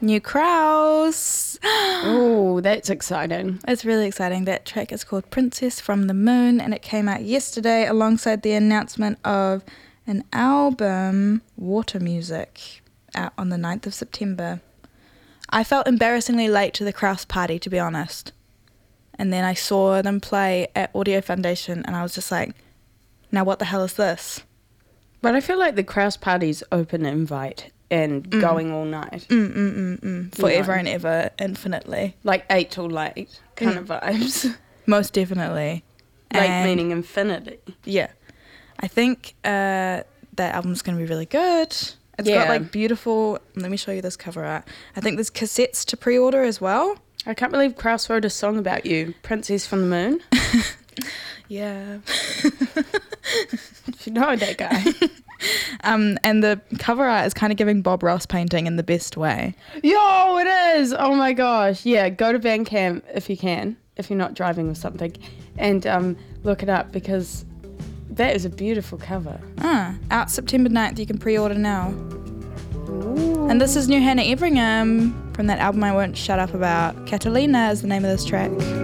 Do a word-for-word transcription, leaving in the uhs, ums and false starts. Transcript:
New Kraus. Oh, that's exciting. It's really exciting. That track is called Princess from the Moon, and it came out yesterday alongside the announcement of an album, Water Music, out on the ninth of September. I felt embarrassingly late to the Kraus party, to be honest. And then I saw them play at Audio Foundation, and I was just like, now what the hell is this? But I feel like the Kraus party's open invite and Mm. going all night. Mm, mm, mm, mm. Forever know. and ever, infinitely. Like eight till late kind Mm. of vibes. Most definitely. Late And- meaning infinity. Yeah. I think uh, that album's going to be really good. It's Yeah. got like beautiful, let me show you this cover art. I think there's cassettes to pre-order as well. I can't believe Kraus wrote a song about you, Princess from the Moon. Yeah. You know that guy. um, and the cover art is kind of giving Bob Ross painting in the best way. Yo, it is. Oh my gosh. Yeah, go to Bandcamp if you can, if you're not driving or something, and um, look it up because that is a beautiful cover. Ah, out September ninth, you can pre-order now. Ooh. And this is new Hannah Everingham from that album I Won't Shut Up About. Catalina is the name of this track.